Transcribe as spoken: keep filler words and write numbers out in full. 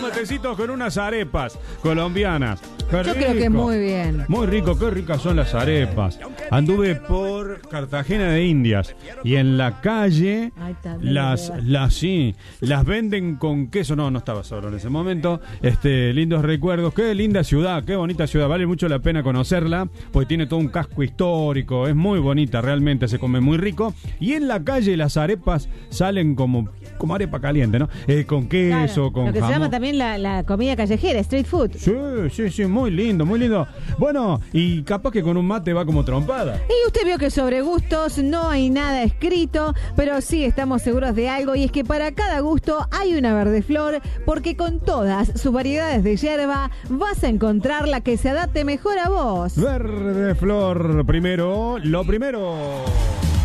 matecitos con unas arepas colombianas. Qué Yo creo que muy bien. Muy rico, qué ricas son las arepas. Anduve por Cartagena de Indias y en la calle Ay, también las, me las sí, las venden con queso. No, no estaba solo en ese momento. Este, lindos recuerdos. Qué linda ciudad, qué bonita ciudad. Vale mucho la pena conocerla, porque tiene todo un casco histórico. Es muy bonita, realmente se come muy rico. Y en la calle las arepas salen como, como arepa caliente, ¿no? Eh, con queso, Claro, con lo que jamón. se llama también la, la comida callejera, street food. Sí, sí, sí, muy lindo, muy lindo. Bueno, y capaz que con un mate va como trompada. Y usted vio que sobre gustos no hay nada escrito, pero sí estamos seguros de algo, y es que para cada gusto hay una verde flor, porque con todas sus variedades de yerba vas a encontrar la que se adapte mejor a vos. Verde flor, primero, lo primero.